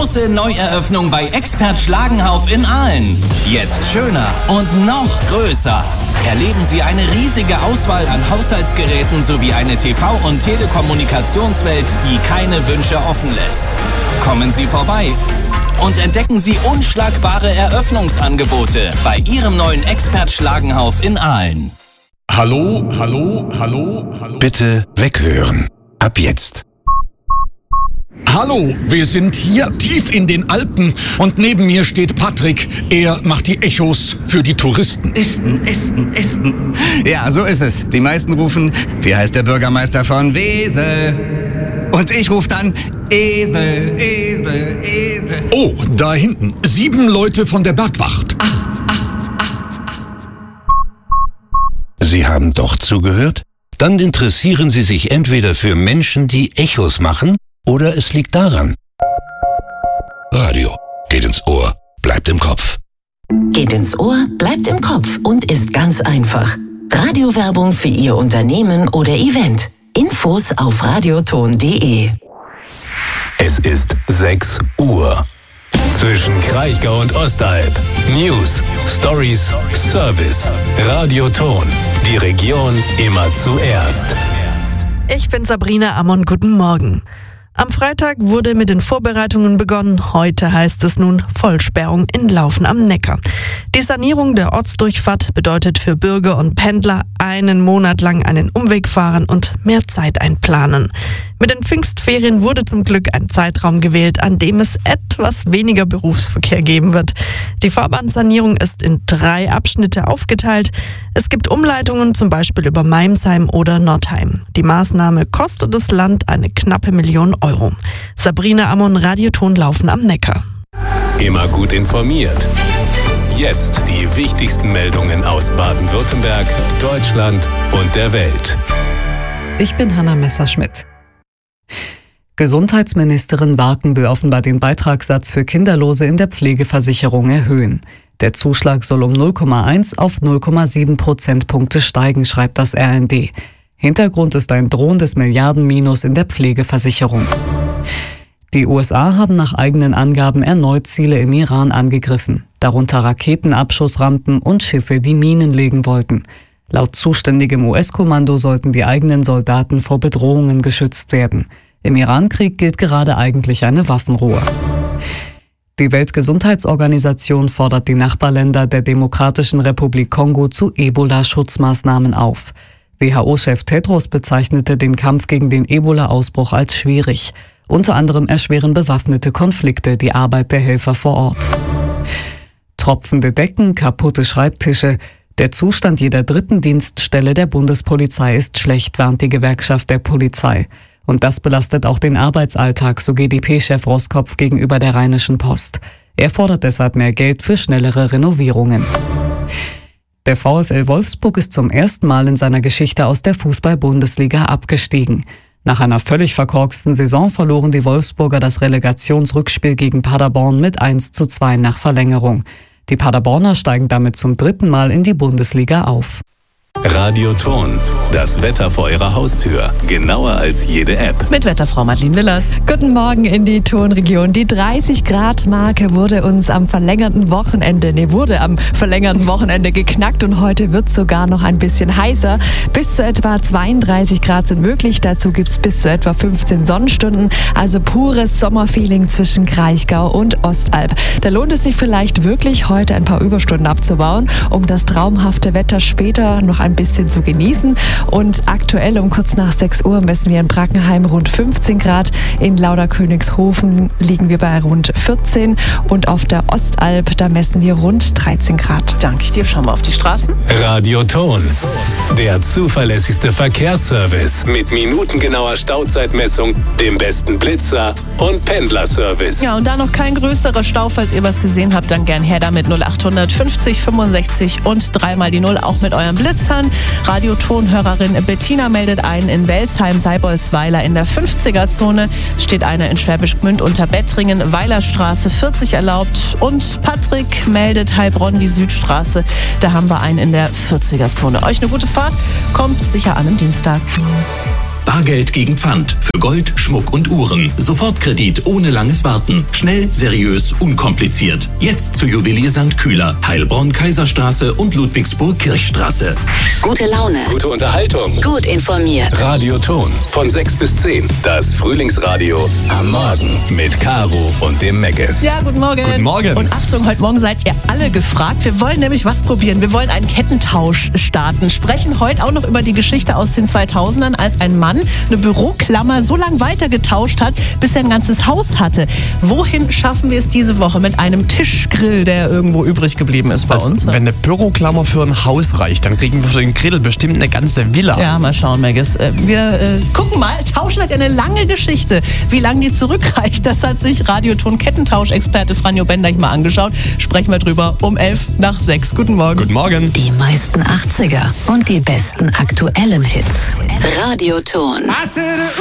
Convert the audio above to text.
große Neueröffnung bei Expert Schlagenhauf in Aalen. Jetzt schöner und noch größer. Erleben Sie eine riesige Auswahl an Haushaltsgeräten sowie eine TV- und Telekommunikationswelt, die keine Wünsche offen lässt. Kommen Sie vorbei und entdecken Sie unschlagbare Eröffnungsangebote bei Ihrem neuen Expert Schlagenhauf in Aalen. Hallo, hallo, hallo, hallo. Bitte weghören. Ab jetzt. Hallo, wir sind hier tief in den Alpen und neben mir steht Patrick. Er macht die Echos für die Touristen. Esten. Ja, so ist es. Die meisten rufen, wie heißt der Bürgermeister von Wesel? Und ich rufe dann Esel. Oh, da hinten. 7 Leute von der Bergwacht. 8. Sie haben doch zugehört? Dann interessieren Sie sich entweder für Menschen, die Echos machen, oder es liegt daran. Radio geht ins Ohr, bleibt im Kopf. Geht ins Ohr, bleibt im Kopf und ist ganz einfach. Radiowerbung für Ihr Unternehmen oder Event. Infos auf radioton.de. Es ist 6 Uhr. Zwischen Kraichgau und Ostalb. News, Stories, Service. Radioton. Die Region immer zuerst. Ich bin Sabrina Ammon, guten Morgen. Am Freitag wurde mit den Vorbereitungen begonnen. Heute heißt es nun Vollsperrung in Laufen am Neckar. Die Sanierung der Ortsdurchfahrt bedeutet für Bürger und Pendler einen Monat lang einen Umweg fahren und mehr Zeit einplanen. Mit den Pfingstferien wurde zum Glück ein Zeitraum gewählt, an dem es etwas weniger Berufsverkehr geben wird. Die Fahrbahnsanierung ist in 3 Abschnitte aufgeteilt. Es gibt Umleitungen, zum Beispiel über Meimsheim oder Nordheim. Die Maßnahme kostet das Land eine knappe 1 Million Euro. Sabrina Ammon, Radioton Laufen am Neckar. Immer gut informiert. Jetzt die wichtigsten Meldungen aus Baden-Württemberg, Deutschland und der Welt. Ich bin Hanna Messerschmidt. Gesundheitsministerin Barken will offenbar den Beitragssatz für Kinderlose in der Pflegeversicherung erhöhen. Der Zuschlag soll um 0,1 auf 0,7 Prozentpunkte steigen, schreibt das RND. Hintergrund ist ein drohendes Milliardenminus in der Pflegeversicherung. Die USA haben nach eigenen Angaben erneut Ziele im Iran angegriffen, darunter Raketenabschussrampen und Schiffe, die Minen legen wollten. Laut zuständigem US-Kommando sollten die eigenen Soldaten vor Bedrohungen geschützt werden. Im Irankrieg gilt gerade eigentlich eine Waffenruhe. Die Weltgesundheitsorganisation fordert die Nachbarländer der Demokratischen Republik Kongo zu Ebola-Schutzmaßnahmen auf. WHO-Chef Tedros bezeichnete den Kampf gegen den Ebola-Ausbruch als schwierig. Unter anderem erschweren bewaffnete Konflikte die Arbeit der Helfer vor Ort. Tropfende Decken, kaputte Schreibtische. Der Zustand jeder 3. Dienststelle der Bundespolizei ist schlecht, warnt die Gewerkschaft der Polizei. Und das belastet auch den Arbeitsalltag, so GdP-Chef Roskopf gegenüber der Rheinischen Post. Er fordert deshalb mehr Geld für schnellere Renovierungen. Der VfL Wolfsburg ist zum ersten Mal in seiner Geschichte aus der Fußball-Bundesliga abgestiegen. Nach einer völlig verkorksten Saison verloren die Wolfsburger das Relegationsrückspiel gegen Paderborn mit 1:2 nach Verlängerung. Die Paderborner steigen damit zum 3. Mal in die Bundesliga auf. Radioton. Das Wetter vor Ihrer Haustür. Genauer als jede App. Mit Wetterfrau Madeleine Willers. Guten Morgen in die Tonregion. Die 30-Grad-Marke wurde am verlängerten Wochenende geknackt und heute wird sogar noch ein bisschen heißer. Bis zu etwa 32 Grad sind möglich. Dazu gibt es bis zu etwa 15 Sonnenstunden. Also pures Sommerfeeling zwischen Kraichgau und Ostalb. Da lohnt es sich vielleicht wirklich, heute ein paar Überstunden abzubauen, um das traumhafte Wetter später noch ein bisschen zu genießen. Und aktuell um kurz nach 6 Uhr messen wir in Brackenheim rund 15 Grad. In Lauderkönigshofen liegen wir bei rund 14 und auf der Ostalb, da messen wir rund 13 Grad. Danke dir. Schauen wir auf die Straßen. Radioton. Der zuverlässigste Verkehrsservice mit minutengenauer Stauzeitmessung, dem besten Blitzer und Pendlerservice. Ja, und da noch kein größerer Stau, falls ihr was gesehen habt, dann gern her damit 0800 50 65 und 3 mal die 0, auch mit eurem Blitzhahn. Radioton-Hörerin Bettina meldet ein, in Welsheim-Seibolsweiler in der 50er-Zone steht einer in Schwäbisch Gmünd unter Bettringen, Weilerstraße 40 erlaubt. Und Patrick meldet Heilbronn die Südstraße, da haben wir einen in der 40er-Zone. Euch eine gute Fahrt, kommt sicher an am Dienstag. Bargeld gegen Pfand. Für Gold, Schmuck und Uhren. Sofortkredit ohne langes Warten. Schnell, seriös, unkompliziert. Jetzt zu Juwelier St. Kühler, Heilbronn, Kaiserstraße und Ludwigsburg-Kirchstraße. Gute Laune. Gute Unterhaltung. Gut informiert. Radio Ton. Von 6 bis 10. Das Frühlingsradio am Morgen. Mit Caro und dem Meckes. Ja, guten Morgen. Guten Morgen. Und Achtung, heute Morgen seid ihr alle gefragt. Wir wollen nämlich was probieren. Wir wollen einen Kettentausch starten. Sprechen heute auch noch über die Geschichte aus den 2000ern, als ein Mann eine Büroklammer so lange weiter getauscht hat, bis er ein ganzes Haus hatte. Wohin schaffen wir es diese Woche mit einem Tischgrill, der irgendwo übrig geblieben ist bei uns? Wenn eine Büroklammer für ein Haus reicht, dann kriegen wir für den Grill bestimmt eine ganze Villa. Ja, mal schauen, Meggis. Wir gucken mal. Tauschen hat ja eine lange Geschichte. Wie lange die zurückreicht, das hat sich Radioton-Kettentausch-Experte Franjo Bendich mal angeschaut. Sprechen wir drüber um 5:55. Guten Morgen. Guten Morgen. Die meisten 80er und die besten aktuellen Hits. Radioton.